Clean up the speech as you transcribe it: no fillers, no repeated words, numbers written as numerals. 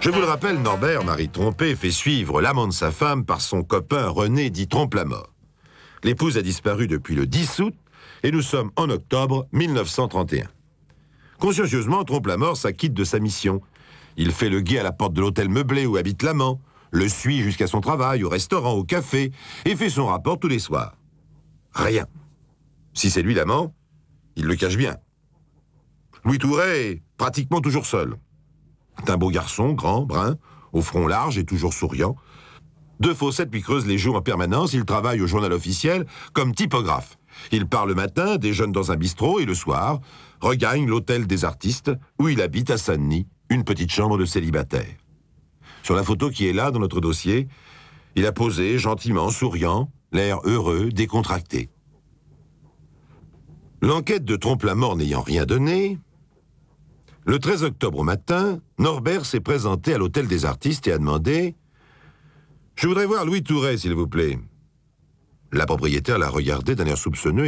Je vous le rappelle, Norbert, mari trompé, fait suivre l'amant de sa femme par son copain René dit Trompe-la-Mort. L'épouse a disparu depuis le 10 août et nous sommes en octobre 1931. Consciencieusement, Trompe-la-Mort s'acquitte de sa mission. Il fait le guet à la porte de l'hôtel meublé où habite l'amant, le suit jusqu'à son travail, au restaurant, au café, et fait son rapport tous les soirs. Rien. Si c'est lui l'amant, il le cache bien. Louis Touret est pratiquement toujours seul. C'est un beau garçon, grand, brun, au front large et toujours souriant. Deux fossettes lui creusent les joues en permanence, il travaille au journal officiel comme typographe. Il part le matin, déjeune dans un bistrot et le soir, regagne l'hôtel des artistes où il habite à Saint-Denis, une petite chambre de célibataire. Sur la photo qui est là dans notre dossier, il a posé gentiment, souriant, l'air heureux, décontracté. L'enquête de Trompe-la-Mort n'ayant rien donné, le 13 octobre au matin, Norbert s'est présenté à l'hôtel des artistes et a demandé « Je voudrais voir Louis Touret, s'il vous plaît. » La propriétaire l'a regardé d'un air soupçonneux